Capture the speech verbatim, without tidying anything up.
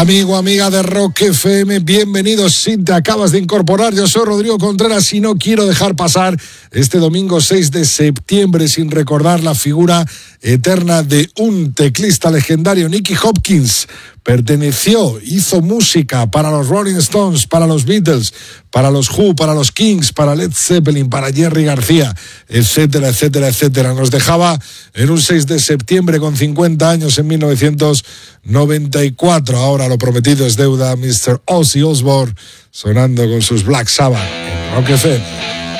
Amigo, amiga de Rock F M, bienvenidos si te acabas de incorporar. Yo soy Rodrigo Contreras y no quiero dejar pasar este domingo seis de septiembre sin recordar la figura eterna de un teclista legendario. Nicky Hopkins perteneció, hizo música para los Rolling Stones, para los Beatles, para los Who, para los Kings, para Led Zeppelin, para Jerry García, etcétera, etcétera, etcétera. Nos dejaba en un seis de septiembre con cincuenta años en mil novecientos noventa y cuatro. Ahora lo prometido es deuda. mister Ozzy Osbourne sonando con sus Black Sabbath en Rock F M.